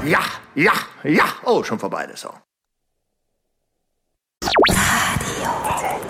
Ja, ja, ja. Oh, schon vorbei der Song. Radio